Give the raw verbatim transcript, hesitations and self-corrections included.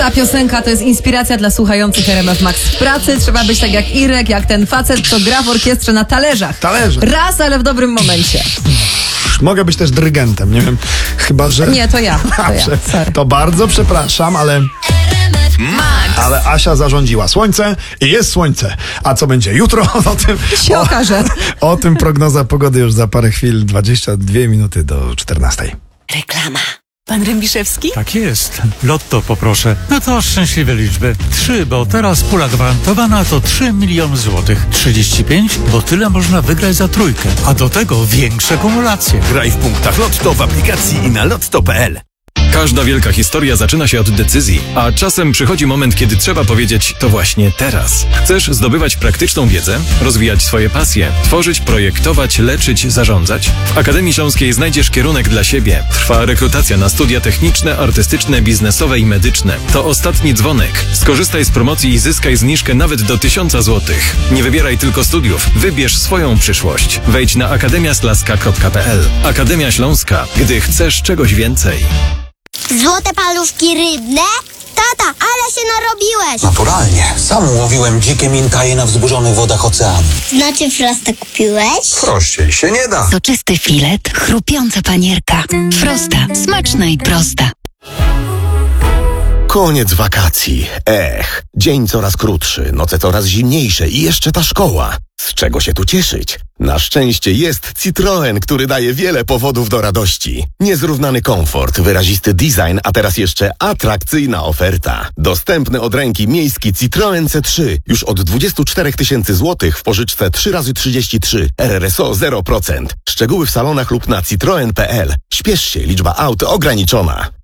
Ta piosenka to jest inspiracja dla słuchających R M F Max w pracy. Trzeba być tak jak Irek, jak ten facet, co gra w orkiestrze na talerzach. Talerze. Raz, ale w dobrym momencie. Mogę być też dyrygentem, nie wiem, chyba że... Nie, to ja. To, ja. Sorry. To bardzo przepraszam, ale... Ale Asia zarządziła. Słońce i jest słońce. A co będzie jutro? O tym się okaże. O, o tym prognoza pogody już za parę chwil. dwadzieścia dwie minuty do czternastej. Reklama. Pan Rębiszewski? Tak jest. Lotto poproszę. No to szczęśliwe liczby. Trzy, bo teraz pula gwarantowana to trzy miliony złotych. Trzydzieści pięć, bo tyle można wygrać za trójkę. A do tego większe kumulacje. Graj w punktach Lotto w aplikacji i na lotto kropka p l. Każda wielka historia zaczyna się od decyzji, a czasem przychodzi moment, kiedy trzeba powiedzieć to właśnie teraz. Chcesz zdobywać praktyczną wiedzę, rozwijać swoje pasje, tworzyć, projektować, leczyć, zarządzać? W Akademii Śląskiej znajdziesz kierunek dla siebie. Trwa rekrutacja na studia techniczne, artystyczne, biznesowe i medyczne. To ostatni dzwonek. Skorzystaj z promocji i zyskaj zniżkę nawet do tysiąca złotych. Nie wybieraj tylko studiów, wybierz swoją przyszłość. Wejdź na akademia slaska kropka p l. Akademia Śląska. Gdy chcesz czegoś więcej. Złote paluszki rybne? Tata, ale się narobiłeś! Naturalnie. Sam łowiłem dzikie minkaje na wzburzonych wodach oceanu. Znaczy Frosta kupiłeś? Prościej się nie da. Soczysty filet, chrupiąca panierka. Frosta, smaczna i prosta. Koniec wakacji. Ech, dzień coraz krótszy, noce coraz zimniejsze i jeszcze ta szkoła. Z czego się tu cieszyć? Na szczęście jest Citroen, który daje wiele powodów do radości. Niezrównany komfort, wyrazisty design, a teraz jeszcze atrakcyjna oferta. Dostępny od ręki miejski Citroen C trzy już od dwadzieścia cztery tysiące złotych w pożyczce trzy razy trzydzieści trzy, R R S O zero procent. Szczegóły w salonach lub na citroen kropka p l. Śpiesz się, liczba aut ograniczona.